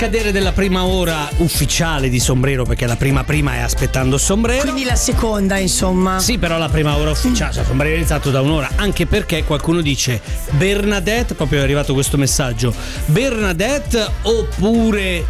scadere della prima ora ufficiale di Sombrero, perché la prima è Aspettando Sombrero. Quindi la seconda, insomma. Sì, però la prima ora ufficiale, cioè Sombrero è iniziato da un'ora, anche perché qualcuno dice Bernadette, proprio è arrivato questo messaggio, Bernadette oppure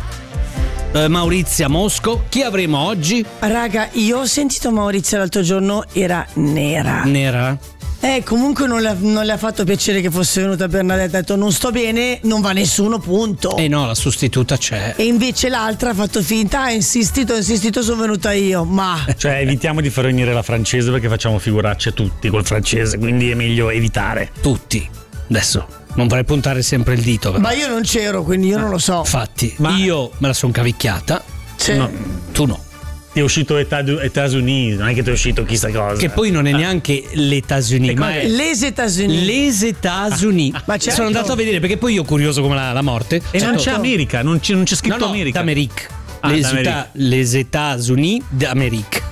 Maurizia Mosco, chi avremo oggi? Raga, io ho sentito Maurizia l'altro giorno, era nera. Nera? Comunque non le ha fatto piacere che fosse venuta Bernadette, ha detto non sto bene, non va nessuno, punto. No, la sostituta c'è. E invece l'altra ha fatto finta, ha insistito, sono venuta io, ma... Cioè evitiamo di far venire la francese perché facciamo figuracce tutti col francese, quindi è meglio evitare. Tutti. Adesso non vorrei puntare sempre il dito, però. Ma io non c'ero, quindi io non lo so. Infatti, io me la son cavicchiata. Sì. No, tu no. Ti è uscito Etats-Unis, non è che ti è uscito chissà cosa. Che poi non è neanche l'Etats-Unis, ma è Les États-Unis. Les États-Unis. Ma certo. Sono andato a vedere perché poi io curioso come la morte. E non c'è America, non c'è scritto no, America. D'Amérique. D'Amérique. Les États-Unis d'Amérique.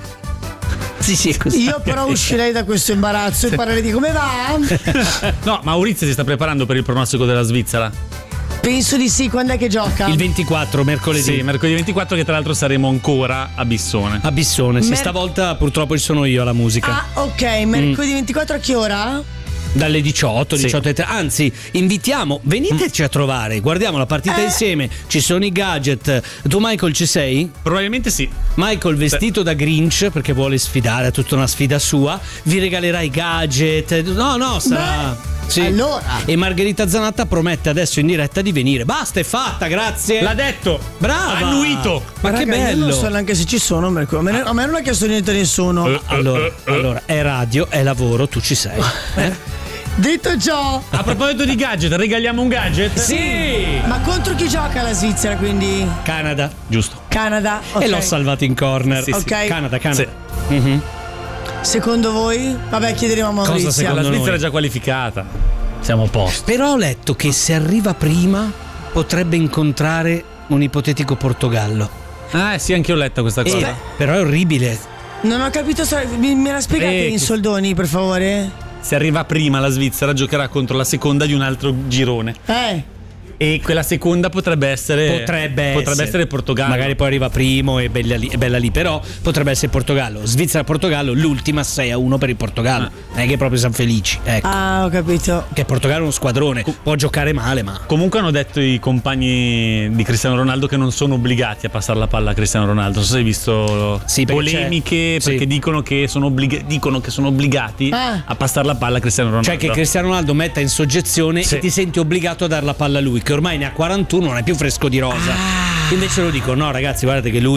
Sì, così. Io però uscirei da questo imbarazzo e parlerei di come va. No, Maurizio si sta preparando per il pronostico della Svizzera. Penso di sì, quando è che gioca? Il 24, mercoledì. Sì, mercoledì 24, che tra l'altro saremo ancora a Bissone. A Bissone, sì, stavolta purtroppo ci sono io alla musica. Ah, ok, mercoledì 24 a che ora? Dalle 18, 18:30. Anzi, invitiamo, veniteci a trovare, guardiamo la partita insieme. Ci sono i gadget. Tu, Michael, ci sei? Probabilmente sì. Michael vestito da Grinch perché vuole sfidare, è tutta una sfida sua. Vi regalerà i gadget. No, sarà. Sì. Allora. E Margherita Zanatta promette adesso in diretta di venire. Basta, è fatta, grazie. L'ha detto. Brava. Ha annuito. Ma raga, che bello. Io non so neanche se ci sono mercoledì. A me non ha chiesto niente nessuno. Allora, è radio, è lavoro, tu ci sei. Detto ciò, A proposito di gadget, regaliamo un gadget? Sì. ma contro chi gioca la Svizzera, quindi? Canada. Giusto. Canada? Ok. E l'ho salvato in corner. Sì, sì. Ok. Canada. Sì. Secondo voi? Vabbè, chiederemo a Maurizio. secondo La Svizzera noi? è già qualificata. Siamo a posto. Però ho letto che se arriva prima potrebbe incontrare un ipotetico Portogallo. Sì, anche io ho letto questa cosa. Però è orribile. Non ho capito, me la spiegate in soldoni, per favore? Se arriva prima la Svizzera giocherà contro la seconda di un altro girone. E quella seconda potrebbe essere Portogallo. Magari poi arriva primo e bella lì, però potrebbe essere Portogallo. Svizzera-Portogallo, l'ultima 6-1 per il Portogallo. Non è che proprio siamo felici. Ecco. Ah, ho capito. Che Portogallo è uno squadrone, può giocare male, ma Comunque hanno detto i compagni di Cristiano Ronaldo che non sono obbligati a passare la palla a Cristiano Ronaldo. Non so se hai visto polemiche perché dicono che sono obbligati a passare la palla a Cristiano Ronaldo. cioè che Cristiano Ronaldo metta in soggezione e ti senti obbligato a dare la palla a lui, che ormai ne ha 41, non è più fresco di rosa. Invece lo dico, no ragazzi, guardate che lui